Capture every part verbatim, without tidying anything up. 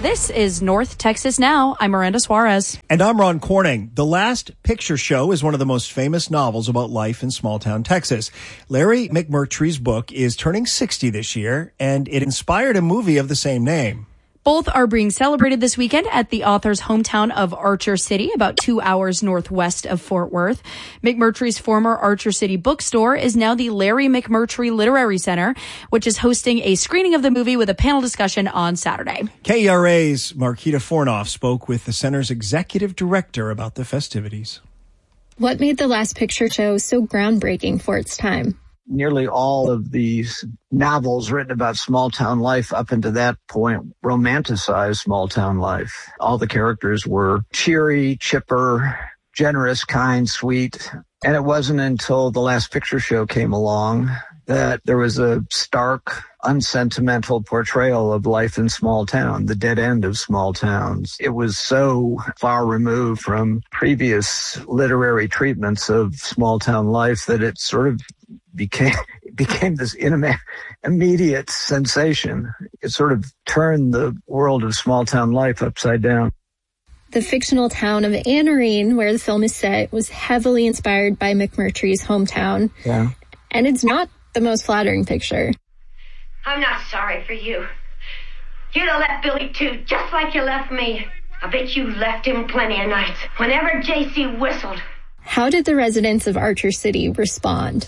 This is North Texas Now. I'm Miranda Suarez. And I'm Ron Corning. The Last Picture Show is one of the most famous novels about life in small-town Texas. Larry McMurtry's book is turning sixty this year, and it inspired a movie of the same name. Both are being celebrated this weekend at the author's hometown of Archer City, about two hours northwest of Fort Worth. McMurtry's former Archer City bookstore is now the Larry McMurtry Literary Center, which is hosting a screening of the movie with a panel discussion on Saturday. K E R A's Marquita Fornoff spoke with the center's executive director about the festivities. What made The Last Picture Show so groundbreaking for its time? Nearly all of these novels written about small-town life up until that point romanticized small-town life. All the characters were cheery, chipper, generous, kind, sweet. And it wasn't until The Last Picture Show came along that there was a stark, unsentimental portrayal of life in small town, the dead end of small towns. It was so far removed from previous literary treatments of small town life that it sort of became became this immediate sensation. It sort of turned the world of small town life upside down. The fictional town of Anarene, where the film is set, was heavily inspired by McMurtry's hometown. Yeah. And it's not the most flattering picture. I'm not sorry for you. You'd have left Billy too, just like you left me. I bet you left him plenty of nights, whenever J C whistled. How did the residents of Archer City respond?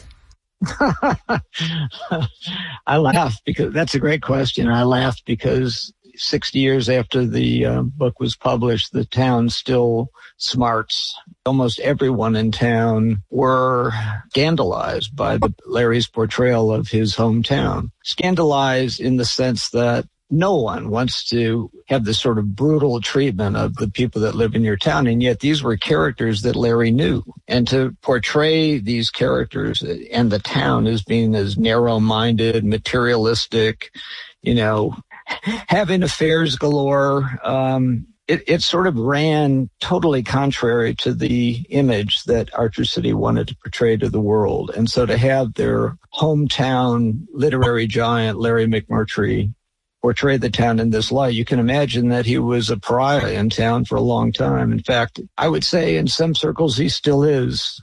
I laughed because that's a great question. I laughed because sixty years after the uh, book was published, the town still smarts. Almost everyone in town were scandalized by the, Larry's portrayal of his hometown. Scandalized in the sense that no one wants to have this sort of brutal treatment of the people that live in your town. And yet these were characters that Larry knew. And to portray these characters and the town as being as narrow-minded, materialistic, you know, having affairs galore, um, it, it sort of ran totally contrary to the image that Archer City wanted to portray to the world. And so to have their hometown literary giant, Larry McMurtry, portray the town in this light, you can imagine that he was a pariah in town for a long time. In fact, I would say in some circles he still is.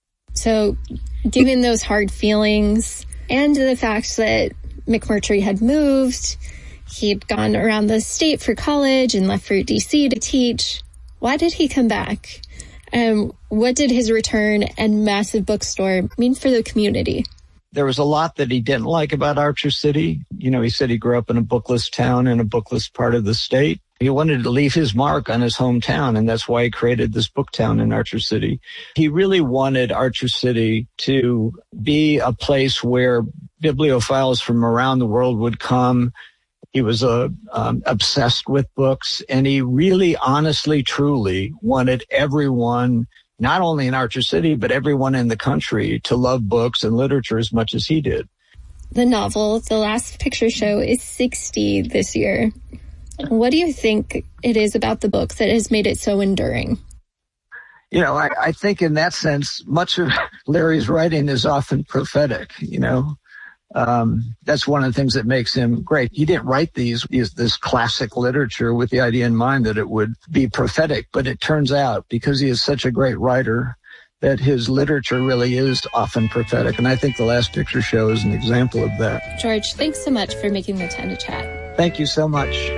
So given those hard feelings and the fact that McMurtry had moved, he'd gone around the state for college and left for D C to teach, why did he come back? And what did his return and massive bookstore mean for the community? There was a lot that he didn't like about Archer City. You know, he said he grew up in a bookless town in a bookless part of the state. He wanted to leave his mark on his hometown, and that's why he created this book town in Archer City. He really wanted Archer City to be a place where bibliophiles from around the world would come. He was uh, um, obsessed with books, and he really, honestly, truly wanted everyone, not only in Archer City, but everyone in the country, to love books and literature as much as he did. The novel, The Last Picture Show, is sixty this year. What do you think it is about the book that has made it so enduring? You know, I, I think in that sense, much of Larry's writing is often prophetic, you know. Um, that's one of the things that makes him great. He didn't write these, these, this classic literature with the idea in mind that it would be prophetic, but it turns out, because he is such a great writer, that his literature really is often prophetic. And I think The Last Picture Show is an example of that. George, thanks so much for making the time to chat. Thank you so much.